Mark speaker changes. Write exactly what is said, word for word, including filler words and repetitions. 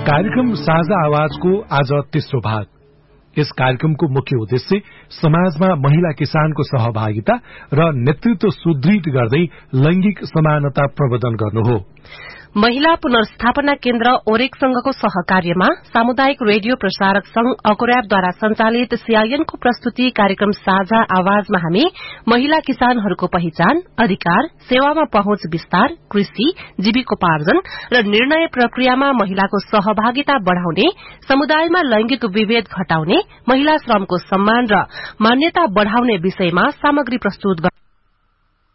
Speaker 1: कार्यक्रम साझा आवाजको आज तेस्रो भाग। यस कार्यक्रमको मुख्य उद्देश्य समाजमा महिला किसानको सहभागिता र नेतृत्व सुदृढ गर्दै लैंगिक समानता प्रवर्धन गर्नु हो।
Speaker 2: महिला पुनर्स्थापना केन्द्र ओरेकसँगको सहकार्यमा सामुदायिक रेडियो प्रसारक संघ अकोर्याबद्वारा संचालित सीआईएनको प्रस्तुति कार्यक्रम साझा आवाजमा हामी महिला किसानहरूको पहिचान, अधिकार, सेवामा पहुँच विस्तार, कृषि, जीविकोपार्जन र निर्णय प्रक्रियामा महिलाको सहभागिता बढ़ाउने, समुदायमा लैंगिक विभेद घटाउने, महिला श्रमको सम्मान र मान्यता बढ़ाउने विषयमा सामग्री प्रस्तुत गर्छौं।